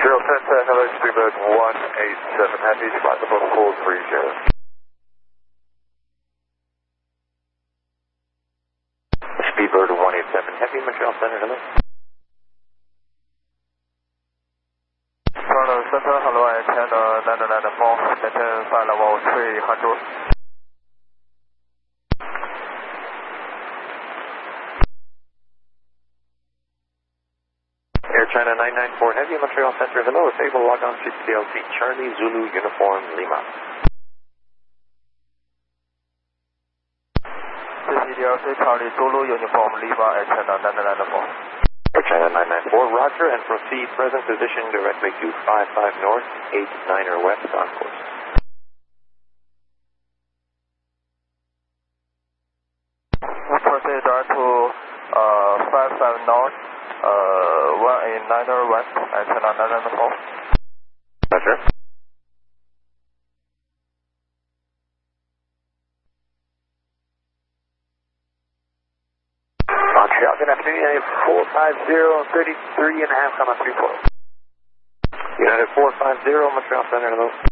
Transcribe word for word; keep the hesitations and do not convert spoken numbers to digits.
Montreal Center, hello, Speedbird one eight seven Heavy, flight number four three zero. Speedbird one eight seven Heavy, Montreal Center, hello. Toronto Center, hello, I attend uh, nine nine four, maintain flight level three hundred. Air China nine nine four Heavy, Montreal Center, hello, table log on C C L C, Charlie Zulu Uniform Lima. C C L C, Charlie Zulu Uniform Lima, attend uh, nine nine four. Air China nine nine four, roger, and proceed present position directly to five five north, eight niner west on course. Proceed direct to uh, five five north, uh, one eight niner west, attend uh, nine nine four. Roger. Montreal, good afternoon, four five zero, thirty-three and a half, come on three four. United four five zero, Montreal Center, hello.